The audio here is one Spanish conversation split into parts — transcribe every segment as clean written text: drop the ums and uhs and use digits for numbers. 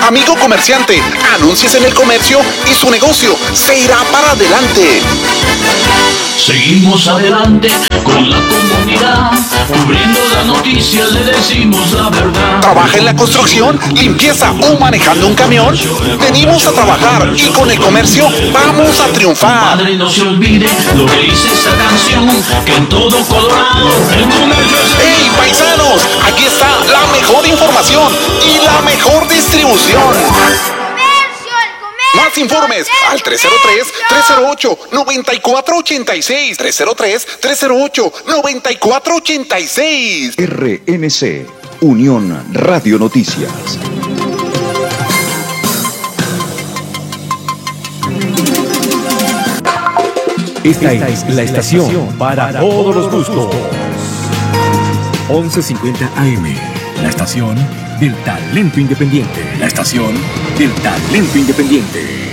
Amigo comerciante, anúnciese en el comercio y su negocio se irá para adelante. Seguimos adelante con la comunidad, cubriendo la noticia, le decimos la verdad. ¿Trabaja en la construcción, limpieza o manejando un camión? Venimos a trabajar y con el comercio vamos a triunfar. Padre, no se olvide lo que dice esta canción, que en todo Colorado el comercio es... ¡Hey, paisanos! Aquí está la mejor información y la mejor distribución. Más informes al 303-308-9486. 303-308-9486. RNC, Unión Radio Noticias. Esta es la estación para todos los gustos. 1150 AM, la estación del talento independiente. La estación del talento independiente.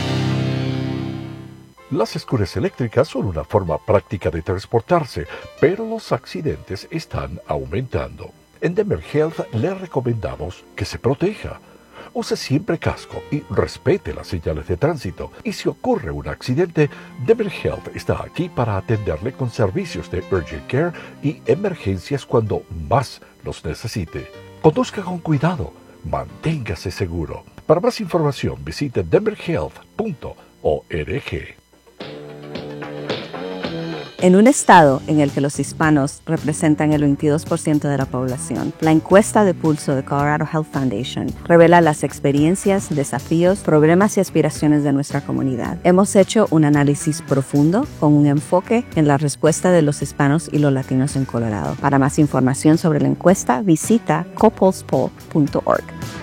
Las escuras eléctricas son una forma práctica de transportarse, pero los accidentes están aumentando. En Denver Health le recomendamos que se proteja. Use siempre casco y respete las señales de tránsito. Y si ocurre un accidente, Denver Health está aquí para atenderle con servicios de urgent care y emergencias cuando más los necesite. Conduzca con cuidado. Manténgase seguro. Para más información, visite denverhealth.org. En un estado en el que los hispanos representan el 22% de la población, la encuesta de pulso de Colorado Health Foundation revela las experiencias, desafíos, problemas y aspiraciones de nuestra comunidad. Hemos hecho un análisis profundo con un enfoque en la respuesta de los hispanos y los latinos en Colorado. Para más información sobre la encuesta, visita copulsepoll.org.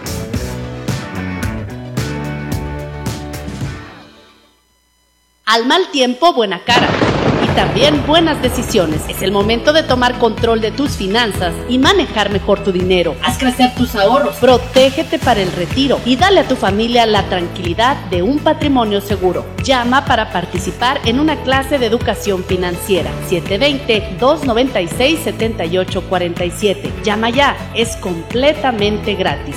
Al mal tiempo, buena cara. Y también buenas decisiones. Es el momento de tomar control de tus finanzas y manejar mejor tu dinero. Haz crecer tus ahorros. Protégete para el retiro y dale a tu familia la tranquilidad de un patrimonio seguro. Llama para participar en una clase de educación financiera. 720-296-7847. Llama ya. Es completamente gratis.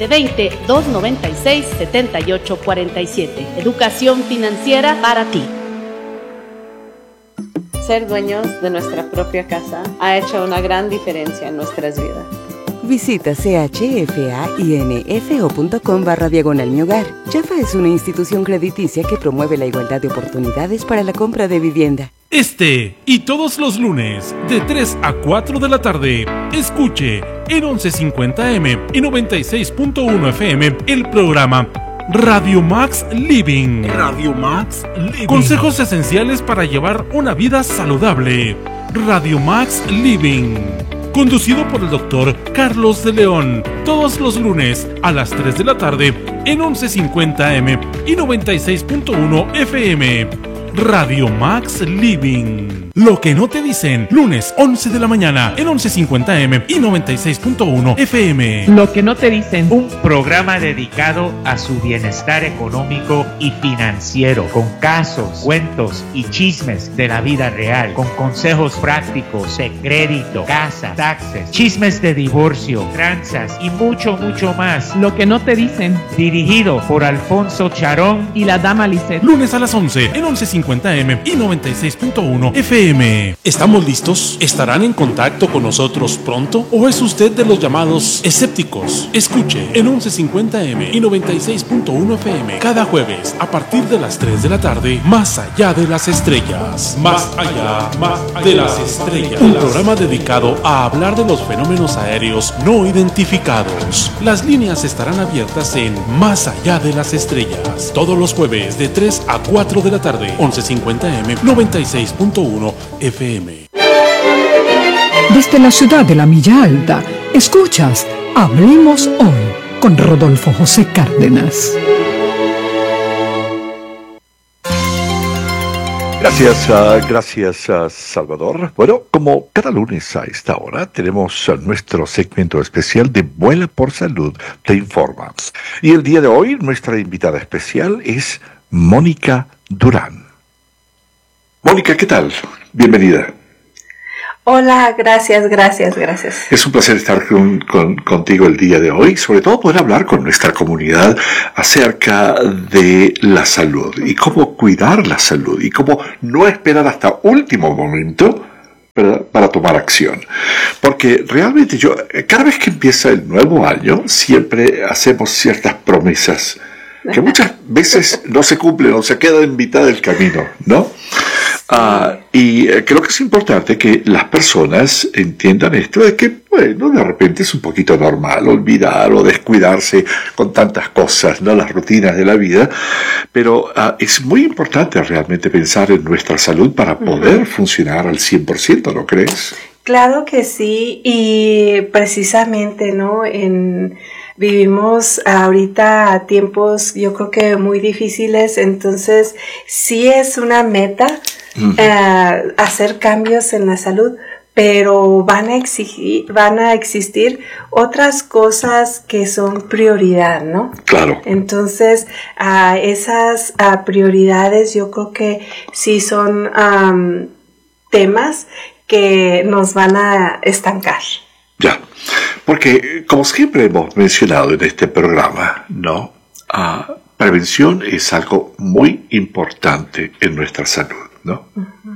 720-296-7847. Educación financiera para ti. Ser dueños de nuestra propia casa ha hecho una gran diferencia en nuestras vidas. Visita chfainfo.com/mi hogar. Chafa es una institución crediticia que promueve la igualdad de oportunidades para la compra de vivienda. Este y todos los lunes, de 3 a 4 de la tarde, escuche en 1150M y 96.1 FM el programa Radio Max Living. Radio Max Living. Consejos esenciales para llevar una vida saludable. Radio Max Living. Conducido por el doctor Carlos de León. Todos los lunes a las 3 de la tarde en 1150M y 96.1 FM. Radio Max Living. Lo que no te dicen, lunes 11 de la mañana en 1150M y 96.1 FM. Lo que no te dicen, un programa dedicado a su bienestar económico y financiero, con casos, cuentos y chismes de la vida real, con consejos prácticos de crédito, casa, taxes, chismes de divorcio, tranzas y mucho, mucho más. Lo que no te dicen, dirigido por Alfonso Charón y la dama Lisset. Lunes a las 11 en 1150M y 96.1 FM. ¿Estamos listos? ¿Estarán en contacto con nosotros pronto? ¿O es usted de los llamados escépticos? Escuche en 1150M y 96.1 FM cada jueves a partir de las 3 de la tarde, Más allá de las estrellas. Más allá de las estrellas. Un programa dedicado a hablar de los fenómenos aéreos no identificados. Las líneas estarán abiertas en Más allá de las estrellas. Todos los jueves de 3 a 4 de la tarde, 1150M, 96.1 FM. Desde la ciudad de la Milla Alta, escuchas Hablemos Hoy con Rodolfo José Cárdenas. Gracias, Salvador. Bueno, como cada lunes a esta hora tenemos nuestro segmento especial de Vuela por Salud Te Informa. Y el día de hoy nuestra invitada especial es Mónica Durán. Mónica, ¿qué tal? Bienvenida. Hola, gracias. Es un placer estar contigo el día de hoy, sobre todo poder hablar con nuestra comunidad acerca de la salud y cómo cuidar la salud y cómo no esperar hasta último momento para tomar acción. Porque realmente cada vez que empieza el nuevo año, siempre hacemos ciertas promesas que muchas veces no se cumplen o se quedan en mitad del camino, ¿no? Y creo que es importante que las personas entiendan esto de que, bueno, de repente es un poquito normal olvidar o descuidarse con tantas cosas, ¿no? Las rutinas de la vida, pero es muy importante realmente pensar en nuestra salud para poder funcionar al 100%, ¿no crees? Claro que sí, y precisamente, ¿no? Vivimos ahorita tiempos, yo creo que muy difíciles, entonces sí es una meta hacer cambios en la salud, pero van a existir otras cosas que son prioridad, ¿no? Claro. Entonces, esas prioridades yo creo que sí son temas que nos van a estancar. Ya, porque como siempre hemos mencionado en este programa, ¿no? Prevención es algo muy importante en nuestra salud, ¿no?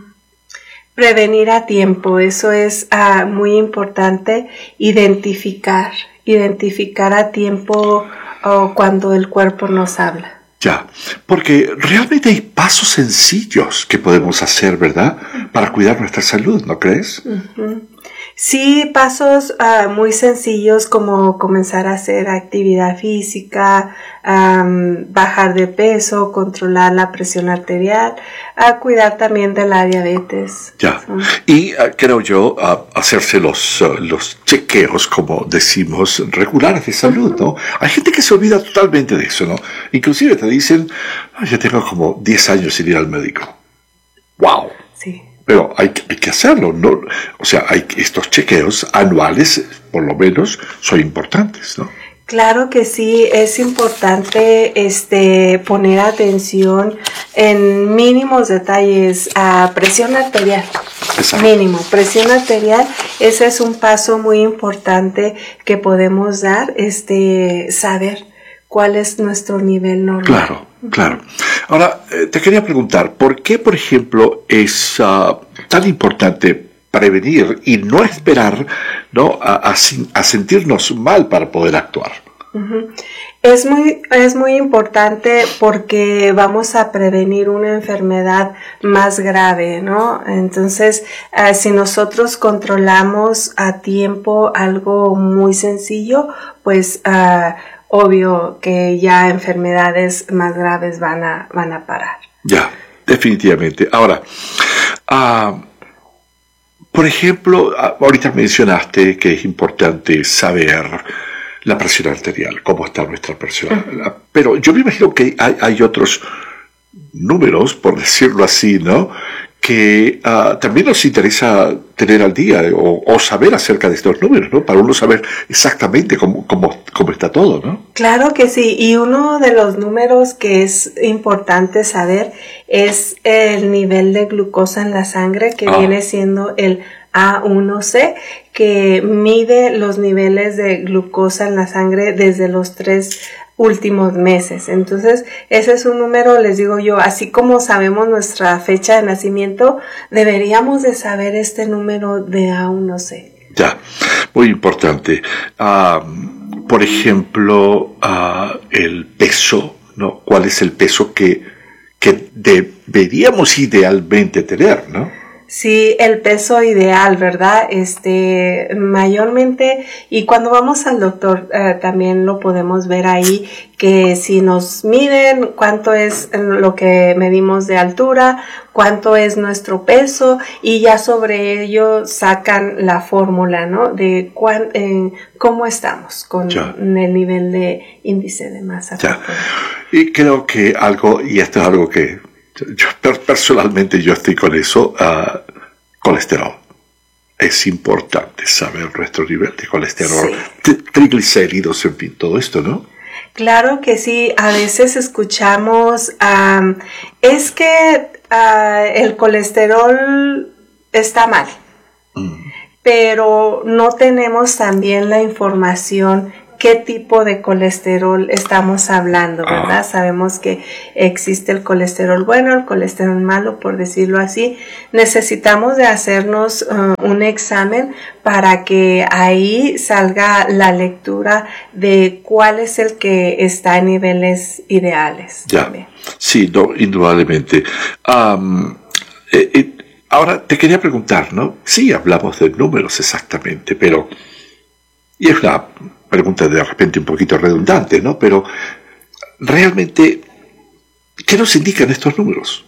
Prevenir a tiempo, eso es muy importante. Identificar a tiempo cuando el cuerpo nos habla. Ya, porque realmente hay pasos sencillos que podemos hacer, ¿verdad? Para cuidar nuestra salud, ¿no crees? Sí, pasos muy sencillos como comenzar a hacer actividad física, bajar de peso, controlar la presión arterial, cuidar también de la diabetes. Ya, y creo yo hacerse los chequeos, como decimos, regulares de salud, ¿no? Hay gente que se olvida totalmente de eso, ¿no? Inclusive te dicen, yo tengo como 10 años sin ir al médico. ¡Wow! Sí. Pero hay que hacerlo, ¿no? O sea, estos chequeos anuales, por lo menos, son importantes, ¿no? Claro que sí, es importante poner atención en mínimos detalles a presión arterial. Exacto. Mínimo, presión arterial, ese es un paso muy importante que podemos dar, saber cuál es nuestro nivel normal. Claro. Ahora, te quería preguntar, ¿por qué, por ejemplo, es tan importante prevenir y no esperar, ¿no? a sentirnos mal para poder actuar? Es muy importante porque vamos a prevenir una enfermedad más grave, ¿no? Entonces, si nosotros controlamos a tiempo algo muy sencillo, pues obvio que ya enfermedades más graves van a parar. Ya, definitivamente. Ahora, por ejemplo, ahorita mencionaste que es importante saber la presión arterial, cómo está nuestra presión. Pero yo me imagino que hay otros números, por decirlo así, ¿no? Que también nos interesa tener al día o saber acerca de estos números, ¿no? Para uno saber exactamente cómo está todo, ¿no? Claro que sí, y uno de los números que es importante saber es el nivel de glucosa en la sangre, que viene siendo el A1C, que mide los niveles de glucosa en la sangre desde los 3 últimos meses. Entonces, ese es un número, les digo yo, así como sabemos nuestra fecha de nacimiento, deberíamos de saber este número de A1C. Ya, muy importante. Por ejemplo, el peso, ¿no? ¿Cuál es el peso que deberíamos idealmente tener, ¿no? Sí, el peso ideal, ¿verdad? Mayormente, y cuando vamos al doctor también lo podemos ver ahí, que si nos miden cuánto es lo que medimos de altura, cuánto es nuestro peso, y ya sobre ello sacan la fórmula, ¿no? De cómo estamos con el nivel de índice de masa corporal. Y creo que y esto es algo que yo personalmente yo estoy con eso, colesterol. Es importante saber nuestro nivel de colesterol, triglicéridos, en fin, todo esto, ¿no? Claro que sí, a veces escuchamos, es que el colesterol está mal. pero no tenemos también la información qué tipo de colesterol estamos hablando, ¿verdad? Sabemos que existe el colesterol bueno, el colesterol malo, por decirlo así. Necesitamos de hacernos un examen para que ahí salga la lectura de cuál es el que está en niveles ideales. Ya, también. Sí, no, indudablemente. Ahora te quería preguntar, ¿no? Sí, hablamos de números exactamente, pero... Y es una pregunta de repente un poquito redundante, ¿no? Pero realmente, ¿qué nos indican estos números?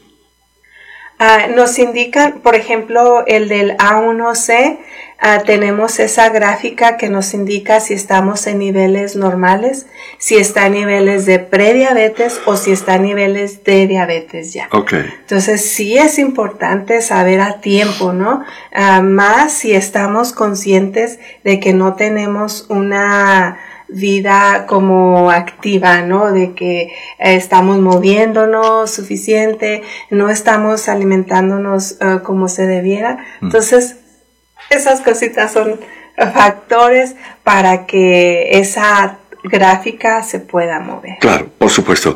Nos indican, por ejemplo, el del A1C, tenemos esa gráfica que nos indica si estamos en niveles normales, si está en niveles de prediabetes o si está en niveles de diabetes ya. Okay. Entonces sí es importante saber a tiempo, ¿no? Más si estamos conscientes de que no tenemos una vida como activa, ¿no? De que estamos moviéndonos suficiente, no estamos alimentándonos como se debiera. Entonces, esas cositas son factores para que esa gráfica se pueda mover. Claro, por supuesto.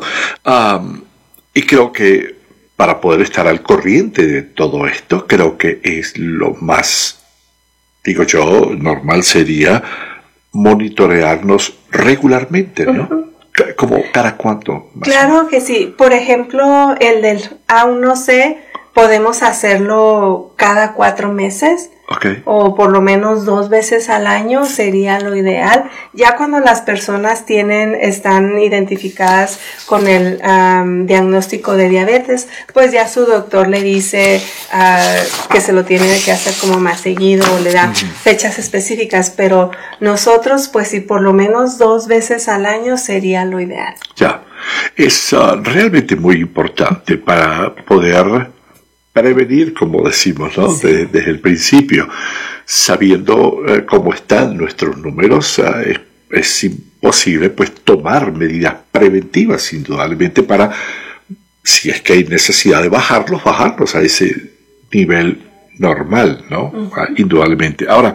Y creo que para poder estar al corriente de todo esto, creo que es lo más, digo yo, normal sería monitorearnos regularmente, ¿no? Como cada cuánto. Claro que sí. Por ejemplo, el del A1C podemos hacerlo cada 4 meses. Okay. O por lo menos 2 veces al año sería lo ideal. Ya cuando las personas están identificadas con el diagnóstico de diabetes, pues ya su doctor le dice que se lo tiene que hacer como más seguido o le da fechas específicas, pero nosotros pues si por lo menos 2 veces al año sería lo ideal. Ya, es realmente muy importante para poder prevenir, como decimos, ¿no? Sí. Desde el principio, sabiendo cómo están nuestros números, es imposible pues tomar medidas preventivas, indudablemente, para, si es que hay necesidad de bajarlos a ese nivel normal, ¿no? Indudablemente. Ahora,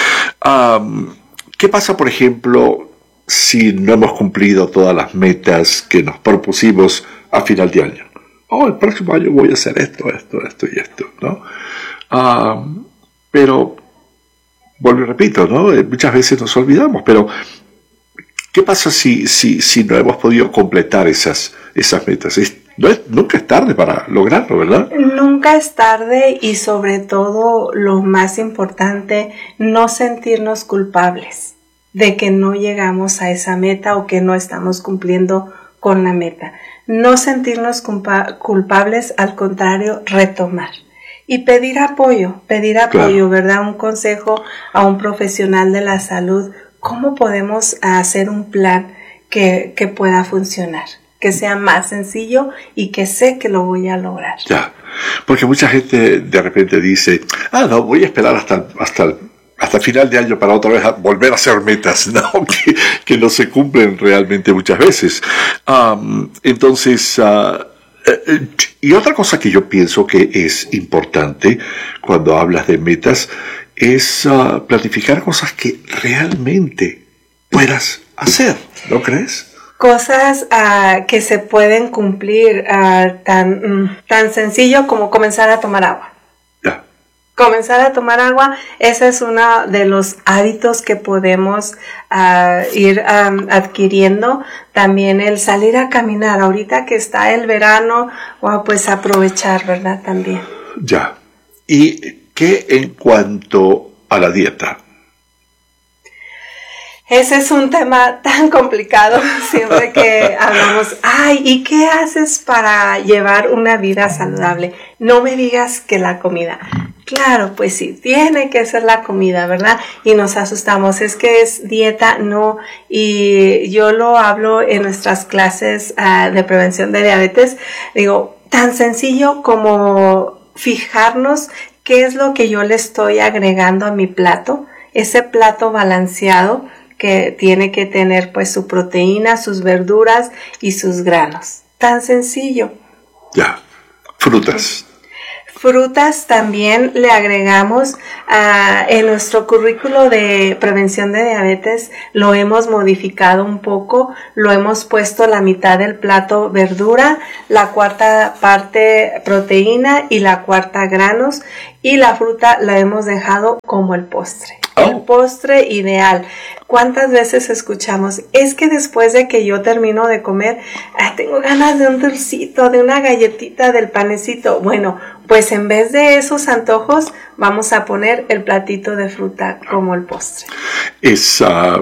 ¿qué pasa, por ejemplo, si no hemos cumplido todas las metas que nos propusimos a final de año? El próximo año voy a hacer esto y esto, ¿no? Pero, vuelvo y repito, ¿no? Muchas veces nos olvidamos, pero ¿qué pasa si no hemos podido completar esas metas? Nunca es tarde para lograrlo, ¿verdad? Nunca es tarde y sobre todo, lo más importante, no sentirnos culpables de que no llegamos a esa meta o que no estamos cumpliendo con la meta. No sentirnos culpables, al contrario, retomar. Y pedir apoyo, claro. ¿Verdad? Un consejo a un profesional de la salud. ¿Cómo podemos hacer un plan que pueda funcionar? Que sea más sencillo y que sé que lo voy a lograr. Ya, porque mucha gente de repente dice, no, voy a esperar hasta final de año para otra vez volver a hacer metas, ¿no? que no se cumplen realmente muchas veces. Entonces, y otra cosa que yo pienso que es importante cuando hablas de metas es planificar cosas que realmente puedas hacer, ¿no crees? Cosas que se pueden cumplir tan sencillo como comenzar a tomar agua. Comenzar a tomar agua, ese es uno de los hábitos que podemos ir adquiriendo. También el salir a caminar, ahorita que está el verano, pues aprovechar, ¿verdad? También. Ya. ¿Y qué en cuanto a la dieta? Ese es un tema tan complicado siempre que hablamos. ¿Y qué haces para llevar una vida saludable? No me digas que la comida. Claro, pues sí, tiene que ser la comida, ¿verdad? Y nos asustamos, es que es dieta, no. Y yo lo hablo en nuestras clases de prevención de diabetes. Digo, tan sencillo como fijarnos qué es lo que yo le estoy agregando a mi plato, ese plato balanceado que tiene que tener pues su proteína, sus verduras y sus granos. Tan sencillo. Ya, frutas. Frutas también le agregamos en nuestro currículo de prevención de diabetes, lo hemos modificado un poco, lo hemos puesto la mitad del plato verdura, la cuarta parte proteína y la cuarta granos, y la fruta la hemos dejado como el postre. El postre ideal. ¿Cuántas veces escuchamos? Es que después de que yo termino de comer, tengo ganas de un dulcito, de una galletita, del panecito. Bueno, pues en vez de esos antojos, vamos a poner el platito de fruta como el postre. Es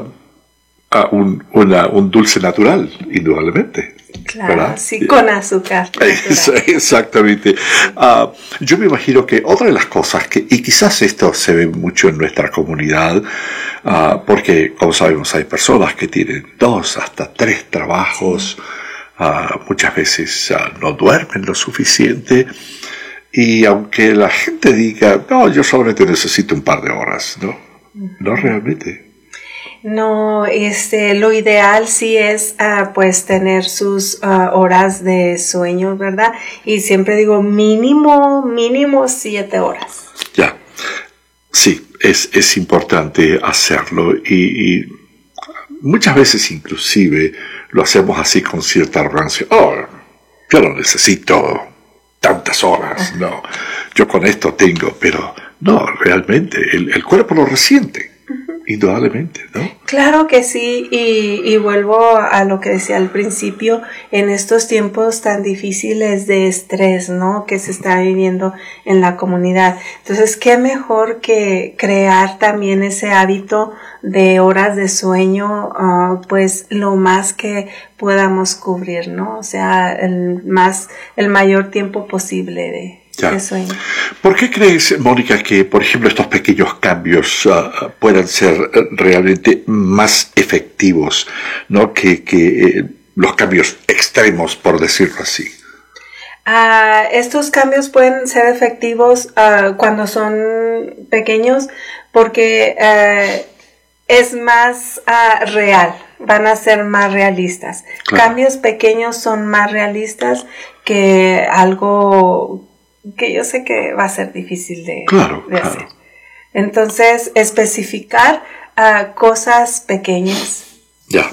un dulce natural, indudablemente. Claro, ¿verdad? sí, con azúcar. Exactamente. Yo me imagino que otra de las cosas y quizás esto se ve mucho en nuestra comunidad, porque como sabemos hay personas que tienen 2 hasta 3 trabajos, muchas veces no duermen lo suficiente, y aunque la gente diga, no, yo solamente necesito un par de horas, no realmente. No, lo ideal sí es pues tener sus horas de sueño, ¿verdad? Y siempre digo mínimo 7 horas. Ya, sí, es importante hacerlo y muchas veces inclusive lo hacemos así con cierta arrogancia. Yo no necesito tantas horas, no, yo con esto tengo, pero no, realmente el cuerpo lo resiente. Indudablemente, ¿no? Claro que sí, y vuelvo a lo que decía al principio, en estos tiempos tan difíciles de estrés, ¿no?, que se está viviendo en la comunidad. Entonces, qué mejor que crear también ese hábito de horas de sueño, pues lo más que podamos cubrir, ¿no? O sea, el mayor tiempo posible de sueño. ¿Por qué crees, Mónica, que, por ejemplo, estos pequeños cambios puedan ser realmente más efectivos, ¿no?, que los cambios extremos, por decirlo así? Estos cambios pueden ser efectivos cuando son pequeños porque es más real, van a ser más realistas. Claro. Cambios pequeños son más realistas que algo que yo sé que va a ser difícil de hacer. Entonces, especificar cosas pequeñas. Ya.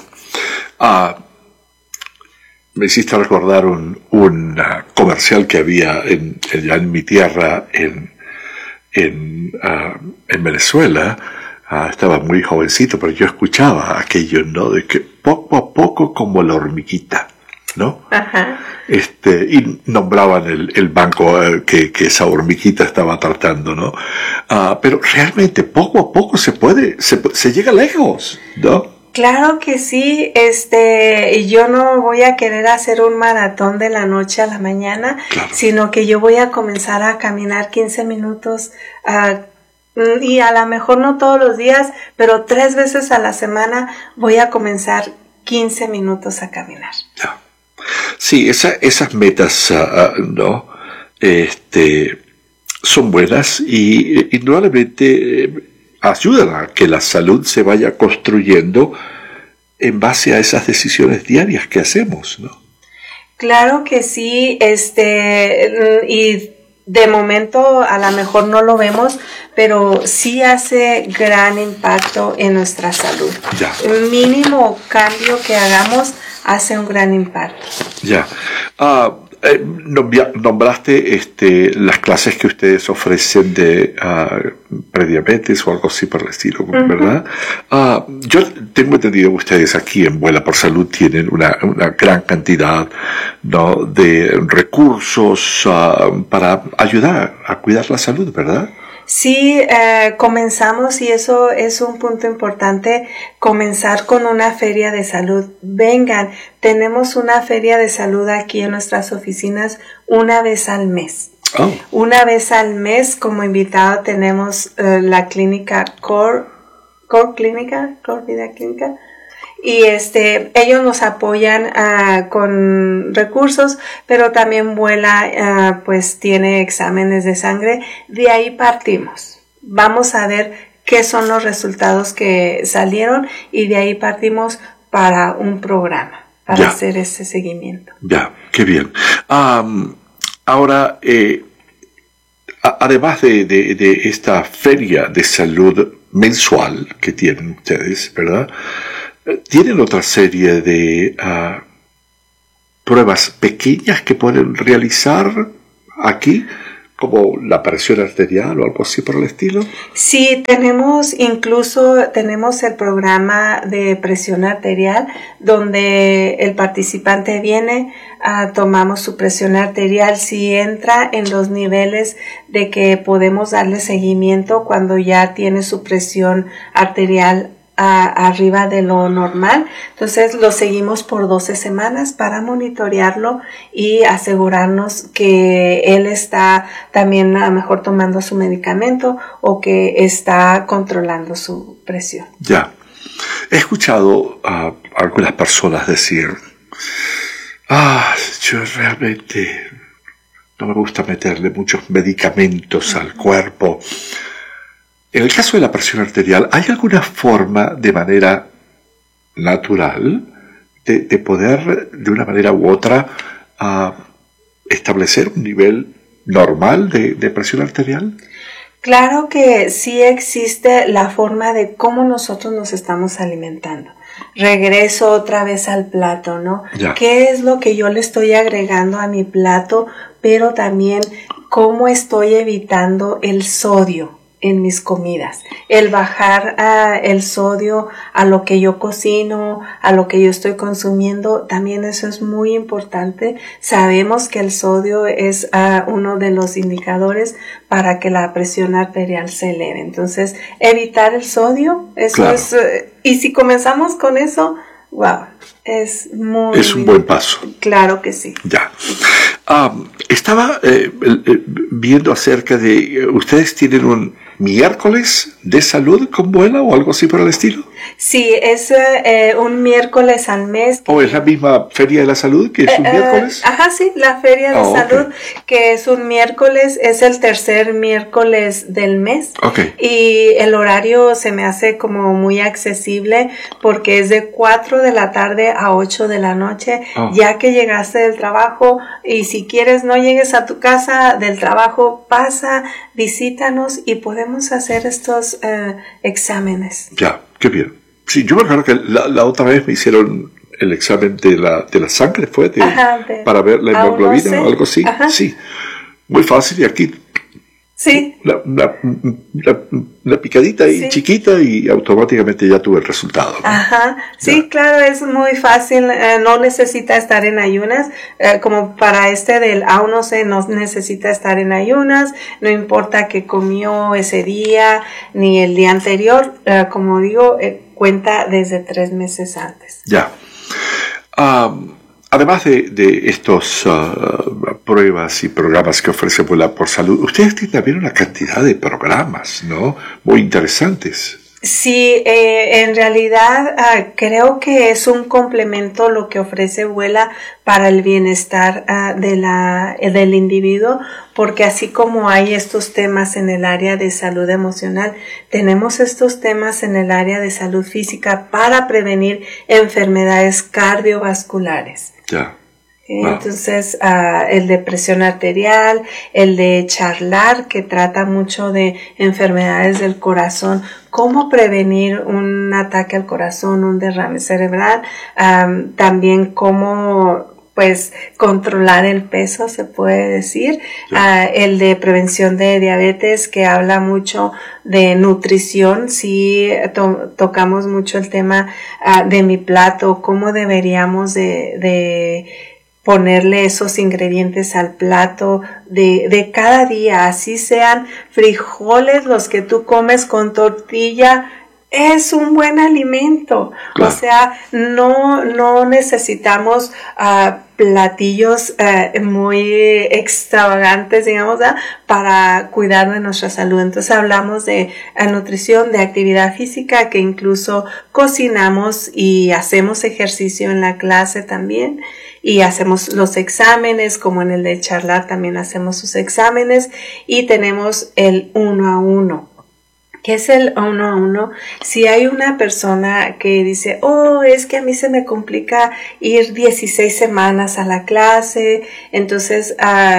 Me hiciste recordar un comercial que había ya en mi tierra, en Venezuela. Estaba muy jovencito, pero yo escuchaba aquello, ¿no?, de que poco a poco como la hormiguita, ¿no? Ajá. Y nombraban el banco que esa hormiguita estaba tratando, ¿no? Pero realmente poco a poco se llega lejos, ¿no? Claro que sí, yo no voy a querer hacer un maratón de la noche a la mañana, sino que yo voy a comenzar a caminar 15 minutos, y a lo mejor no todos los días, pero 3 veces a la semana voy a comenzar 15 minutos a caminar. Ya. Sí, esas metas, ¿no?, son buenas y indudablemente ayudan a que la salud se vaya construyendo en base a esas decisiones diarias que hacemos, ¿no? Claro que sí, y de momento a lo mejor no lo vemos, pero sí hace gran impacto en nuestra salud. Ya. El mínimo cambio que hagamos hace un gran impacto. Ya. Nombraste las clases que ustedes ofrecen de prediabetes o algo así por el estilo, ¿verdad? Yo tengo entendido que ustedes aquí en Vuela por Salud tienen una gran cantidad, ¿no?, de recursos para ayudar a cuidar la salud, ¿verdad? Sí, comenzamos, y eso es un punto importante, comenzar con una feria de salud. Vengan, tenemos una feria de salud aquí en nuestras oficinas una vez al mes. Oh. Una vez al mes, como invitado tenemos la clínica Core Vida Clínica. Y ellos nos apoyan con recursos, pero también Vuela pues tiene exámenes de sangre. De ahí partimos. Vamos a ver qué son los resultados que salieron y de ahí partimos para un programa, para hacer ese seguimiento. Ya, qué bien. Ahora, Además de esta feria de salud mensual que tienen ustedes, ¿verdad? ¿Tienen otra serie de pruebas pequeñas que pueden realizar aquí, como la presión arterial o algo así por el estilo? Sí, tenemos el programa de presión arterial, donde el participante viene, tomamos su presión arterial. Si entra en los niveles de que podemos darle seguimiento cuando ya tiene su presión arterial arriba de lo normal, entonces lo seguimos por 12 semanas para monitorearlo y asegurarnos que él está también a lo mejor tomando su medicamento o que está controlando su presión. Ya, he escuchado a algunas personas decir, yo realmente no me gusta meterle muchos medicamentos al cuerpo. En el caso de la presión arterial, ¿hay alguna forma de manera natural de poder, de una manera u otra, establecer un nivel normal de presión arterial? Claro que sí existe la forma de cómo nosotros nos estamos alimentando. Regreso otra vez al plato, ¿no? Ya. ¿Qué es lo que yo le estoy agregando a mi plato? Pero también cómo estoy evitando el sodio en mis comidas, el bajar el sodio a lo que yo cocino, a lo que yo estoy consumiendo, también eso es muy importante. Sabemos que el sodio es uno de los indicadores para que la presión arterial se eleve. Entonces, evitar el sodio, eso claro. Es, y si comenzamos con eso, wow, es un buen paso. Claro que sí. Ya. Estaba viendo acerca de, ¿ustedes tienen un miércoles de salud con Vuela o algo así por el estilo? Sí, es un miércoles al mes. ¿O es la misma Feria de la Salud que es un miércoles? Ajá, sí, la Feria de Salud, que es un miércoles, es el tercer miércoles del mes. Okay. Y el horario se me hace como muy accesible porque es de 4 de la tarde a 8 de la noche, ya que llegaste del trabajo, y si quieres no llegues a tu casa del trabajo, pasa, visítanos y podemos hacer estos exámenes. Ya, qué bien. Sí, yo me acuerdo que la otra vez me hicieron el examen de la sangre, ¿fue? Para ver la hemoglobina o algo así. Ajá. Sí, muy fácil, y aquí sí. La picadita ahí, sí, chiquita, y automáticamente ya tuve el resultado, ¿no? Ajá, sí, claro, es muy fácil, no necesita estar en ayunas, como para del A1C no necesita estar en ayunas, no importa que comió ese día ni el día anterior, como digo, cuenta desde 3 meses antes. Ya. Además de estos pruebas y programas que ofrece Vuela por Salud, ustedes tienen también una cantidad de programas, ¿no? Muy interesantes. Sí, en realidad creo que es un complemento lo que ofrece Vuela para el bienestar del individuo, porque así como hay estos temas en el área de salud emocional, tenemos estos temas en el área de salud física para prevenir enfermedades cardiovasculares. Ya. Entonces, el de presión arterial, el de charlar, que trata mucho de enfermedades del corazón, cómo prevenir un ataque al corazón, un derrame cerebral, también cómo controlar el peso, se puede decir, el de prevención de diabetes, que habla mucho de nutrición. Sí, tocamos mucho el tema de mi plato, cómo deberíamos de ponerle esos ingredientes al plato de cada día, así sean frijoles los que tú comes con tortilla, es un buen alimento. Claro. O sea, no necesitamos platillos muy extravagantes, digamos, para cuidar de nuestra salud. Entonces hablamos de nutrición, de actividad física, que incluso cocinamos y hacemos ejercicio en la clase también, y hacemos los exámenes, como en el de charlar también hacemos sus exámenes, y tenemos el 1 a 1. ¿Qué es el 1 a 1? Si hay una persona que dice, es que a mí se me complica ir 16 semanas a la clase, entonces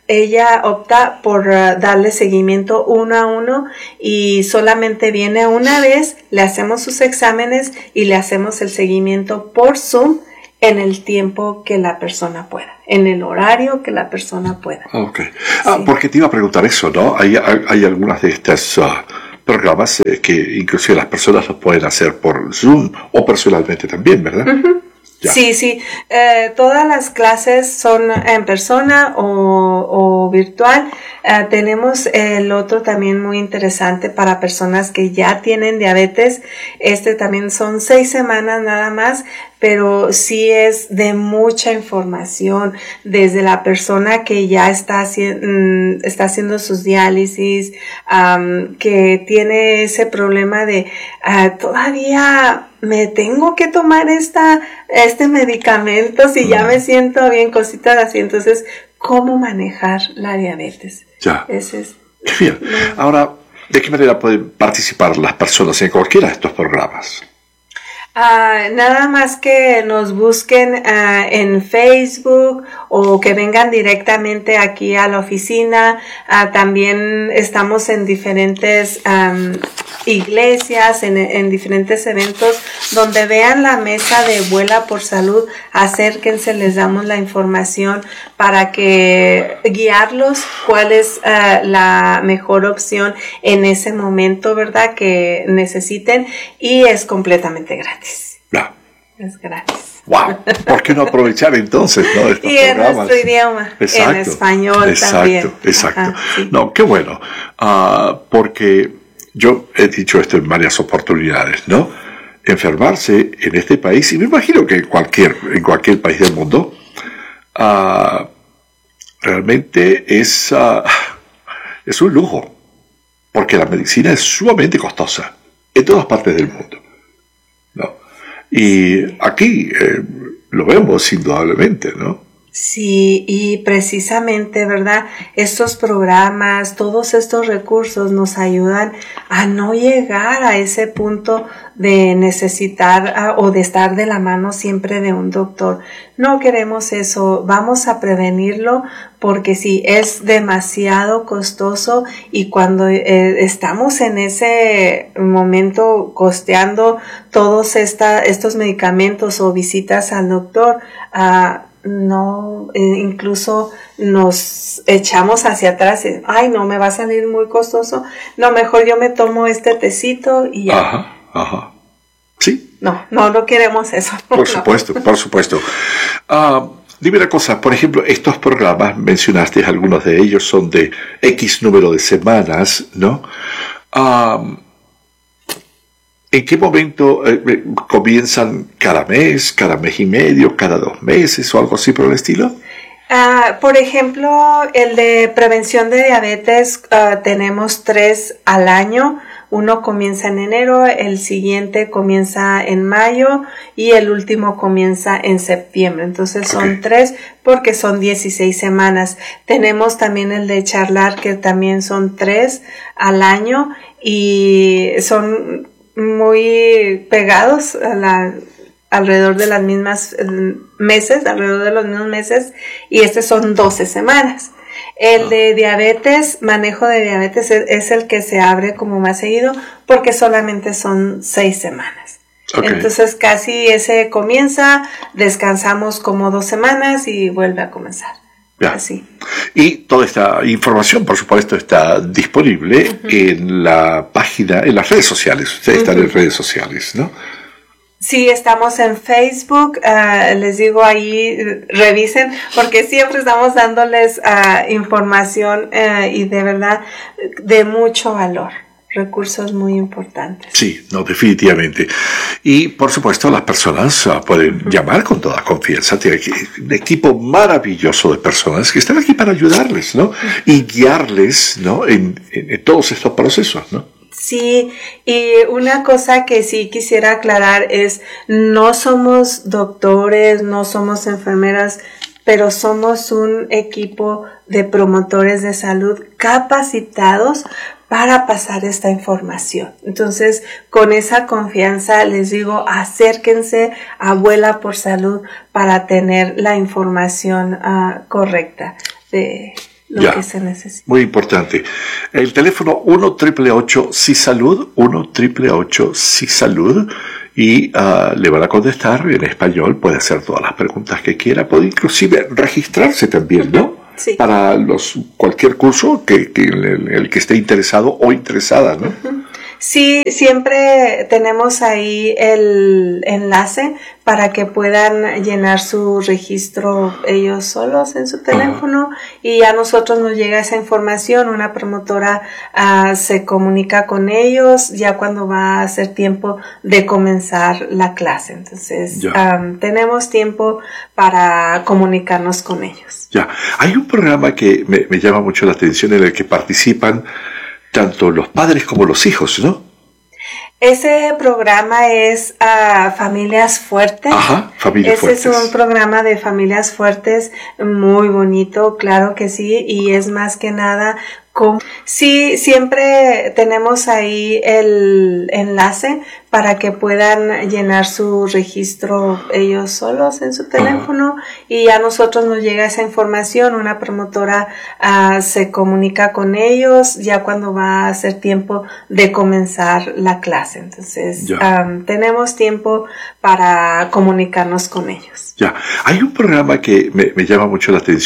ella opta por darle seguimiento 1 a 1 y solamente viene una vez, le hacemos sus exámenes y le hacemos el seguimiento por Zoom en el tiempo que la persona pueda, en el horario que la persona pueda. Ok. Porque te iba a preguntar eso, ¿no? Hay algunas de estas programas que inclusive las personas los pueden hacer por Zoom o personalmente también, ¿verdad? Uh-huh. Sí. Todas las clases son en persona o virtual. Tenemos el otro también muy interesante para personas que ya tienen diabetes. También son 6 semanas nada más, pero sí es de mucha información desde la persona que ya está haciendo sus diálisis, que tiene ese problema de todavía me tengo que tomar este medicamento si ya me siento bien, cositas así. Entonces, ¿cómo manejar la diabetes? Ya. Ese es. Bien. Ahora, ¿de qué manera pueden participar las personas en cualquiera de estos programas? Nada más que nos busquen en Facebook o que vengan directamente aquí a la oficina. También estamos en diferentes iglesias, en diferentes eventos donde vean la mesa de Vuela por Salud. Acérquense, les damos la información para que guiarlos cuál es la mejor opción en ese momento, ¿verdad? Que necesiten, y es completamente gratis. No. Es gratis. Wow. ¿Por qué no aprovechar entonces, no, estos y en programas? nuestro idioma, Exacto, en español también. Exacto. Ajá, sí. No, qué bueno. Porque yo he dicho esto en varias oportunidades, ¿no? Enfermarse en este país, y me imagino que en cualquier país del mundo, realmente es un lujo, porque la medicina es sumamente costosa en todas partes del mundo, ¿no? Y aquí lo vemos indudablemente, ¿no? Sí, y precisamente, ¿verdad? Estos programas, todos estos recursos nos ayudan a no llegar a ese punto de necesitar o de estar de la mano siempre de un doctor. No queremos eso, vamos a prevenirlo, porque sí, es demasiado costoso, y cuando estamos en ese momento costeando todos estos medicamentos o visitas al doctor, no, incluso nos echamos hacia atrás y, ay, no, me va a salir muy costoso, no, mejor yo me tomo este tecito y ya. Ajá. Sí. No queremos eso. Por supuesto. Dime una cosa, por ejemplo, estos programas, mencionaste algunos de ellos, son de X número de semanas, ¿no? ¿En qué momento comienzan? ¿Cada mes y medio, cada 2 meses o algo así por el estilo? Por ejemplo, el de prevención de diabetes, tenemos 3 al año. Uno comienza en enero, el siguiente comienza en mayo y el último comienza en septiembre. Entonces son 3 porque son 16 semanas. Tenemos también el de charlar, que también son 3 al año y son muy pegados alrededor de las mismas alrededor de los mismos meses, y son 12 semanas. El de diabetes, manejo de diabetes, es el que se abre como más seguido porque solamente son 6 semanas. Entonces casi ese comienza, descansamos como 2 semanas y vuelve a comenzar. Ya. Así. Y toda esta información, por supuesto, está disponible en la página, en las redes sociales. Ustedes están en redes sociales, ¿no? Sí, estamos en Facebook, les digo ahí, revisen, porque siempre estamos dándoles información y de verdad de mucho valor, recursos muy importantes. Sí, no, definitivamente. Y por supuesto las personas pueden llamar con toda confianza. Tiene un equipo maravilloso de personas que están aquí para ayudarles, ¿no? Y guiarles, ¿no? En todos estos procesos, ¿no? Sí, y una cosa que sí quisiera aclarar es, no somos doctores, no somos enfermeras, pero somos un equipo de promotores de salud capacitados para pasar esta información. Entonces, con esa confianza les digo, acérquense a Vuela por Salud para tener la información correcta lo que se necesita. Muy importante. El teléfono 1-888-SISALUD, 1-888-SISALUD, y le van a contestar en español. Puede hacer todas las preguntas que quiera, puede inclusive registrarse también, ¿no? Sí. Para cualquier curso el que esté interesado o interesada, ¿no? Sí, siempre tenemos ahí el enlace para que puedan llenar su registro ellos solos en su teléfono, y a nosotros nos llega esa información. Una promotora se comunica con ellos ya cuando va a ser tiempo de comenzar la clase. Entonces, tenemos tiempo para comunicarnos con ellos. Ya, hay un programa que me llama mucho la atención en el que participan tanto los padres como los hijos, ¿no? Ese programa es Familias Fuertes. Ajá, Familias Fuertes. Ese es un programa de familias fuertes muy bonito, claro que sí, y es más que nada sí, siempre tenemos ahí el enlace para que puedan llenar su registro ellos solos en su teléfono, y a nosotros nos llega esa información. Una promotora se comunica con ellos ya cuando va a ser tiempo de comenzar la clase. Entonces, tenemos tiempo para comunicarnos con ellos. Ya, hay un programa que me llama mucho la atención